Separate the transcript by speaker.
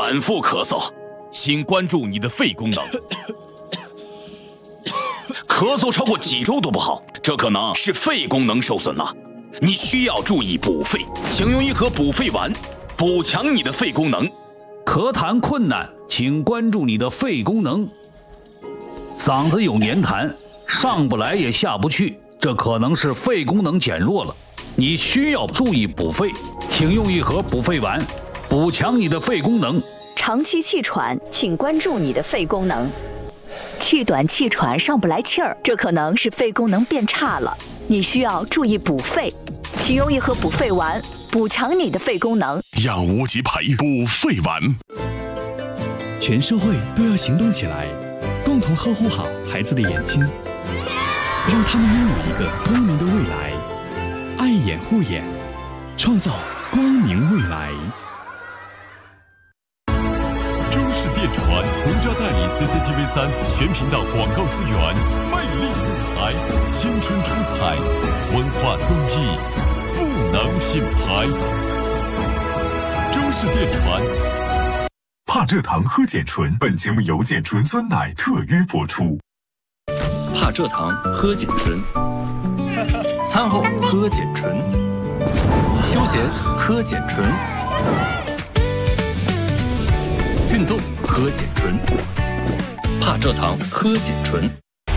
Speaker 1: 反复咳嗽，
Speaker 2: 请关注你的肺功能。
Speaker 1: 咳嗽超过几周都不好，这可能是肺功能受损了。你需要注意补肺，请用一盒补肺丸，补强你的肺功能。
Speaker 3: 咳痰困难，请关注你的肺功能。嗓子有黏痰，上不来也下不去，这可能是肺功能减弱了。你需要注意补肺，请用一盒补肺丸，补强你的肺功能。
Speaker 4: 长期气喘，请关注你的肺功能。气短气喘上不来气儿，这可能是肺功能变差了，你需要注意补肺，请用一盒补肺丸，补强你的肺功能。
Speaker 5: 让无极培补肺丸。
Speaker 6: 全社会都要行动起来，共同呵护好孩子的眼睛，让他们拥有一个光明的未来。爱眼护眼，创造光明未来。
Speaker 5: 中视电传独家代理 CCTV3全频道广告资源，魅力舞台，青春出彩，文化综艺，赋能品牌。中视电传。
Speaker 7: 帕蔗糖喝碱醇，本节目由碱醇酸奶特约播出。
Speaker 6: 帕蔗糖喝碱醇，餐后喝碱醇，休闲喝碱醇，运动喝碱醇，帕蔗糖喝碱醇。